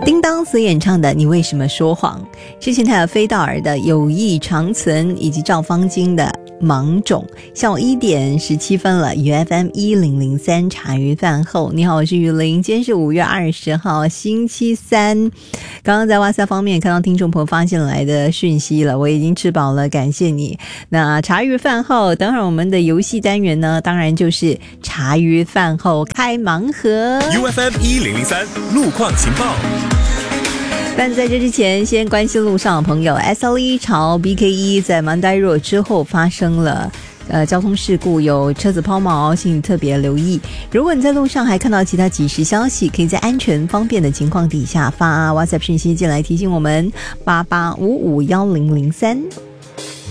叮当所演唱的《你为什么说谎》，之前还有飞道尔的《友谊长存》，以及赵方金的《芒种》。下午1点17分了，UFM1003茶余饭后，你好，我是雨林。今天是5月20号星期三。刚刚在哇塞方面看到听众朋友发进来的讯息了，我已经吃饱了，感谢你。那茶余饭后，等会儿我们的游戏单元呢，当然就是茶余饭后开盲盒。 UFM1003路况情报。 但在这之前，先关心路上的朋友 ，SLE 朝 BK1 在曼代若之后发生了交通事故，有车子抛锚，请你特别留意。如果你在路上还看到其他即时消息，可以在安全方便的情况底下发 WhatsApp 讯息进来提醒我们88551003。